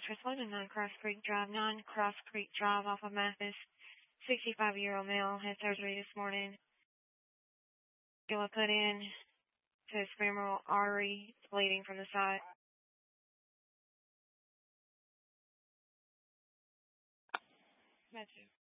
Responding on Cross Creek Drive, 9 Cross Creek Drive off of Mathis. 65-year-old male had surgery this morning. Going to put in to his femoral artery, bleeding from the side. That's it.